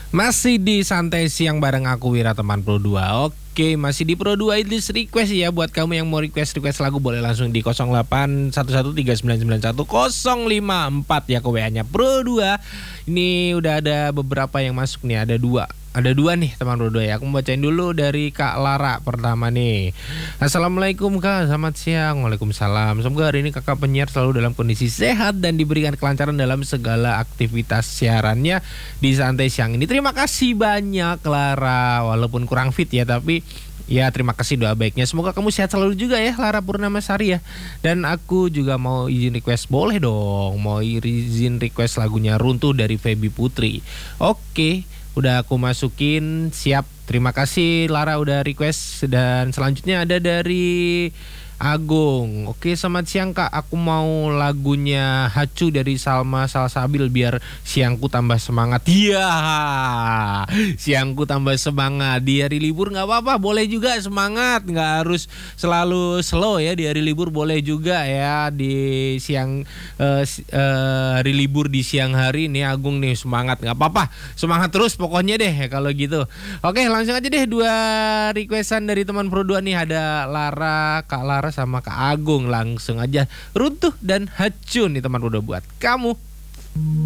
Masih di santai siang bareng aku Wira teman Pro 2. Oke, masih di Pro 2 Idlis request ya. Buat kamu yang mau request lagu boleh langsung di 0811391054 ya ke WA-nya Pro 2. Ini udah ada beberapa yang masuk nih, ada dua. Ada dua nih teman Pro 2 ya. Aku mau bacain dulu dari Kak Lara pertama nih. Assalamualaikum Kak, selamat siang. Waalaikumsalam. Semoga hari ini kakak penyiar selalu dalam kondisi sehat dan diberikan kelancaran dalam segala aktivitas siarannya di santai siang ini. Terima kasih banyak Lara. Walaupun kurang fit ya, tapi ya terima kasih doa baiknya. Semoga kamu sehat selalu juga ya Lara Purnamasari ya. Dan aku juga mau izin request, boleh dong. Mau izin request lagunya Runtuh dari Feby Putri. Oke, udah aku masukin, siap. Terima kasih Lara udah request. Dan selanjutnya ada dari Agung. Oke, selamat siang Kak. Aku mau lagunya Hacu dari Salma Salsabil biar siangku tambah semangat. Iya, siangku tambah semangat. Di hari libur nggak apa-apa, boleh juga semangat. Nggak harus selalu slow ya. Di hari libur boleh juga ya. Di siang hari libur di siang hari nih Agung nih semangat. Nggak apa-apa, semangat terus pokoknya deh kalau gitu. Oke, langsung aja deh dua requestan dari teman Pro 2 nih. Ada Lara, Kak Lara sama Kak Agung. Langsung aja Runtuh dan Hacu nih teman udah buat kamu.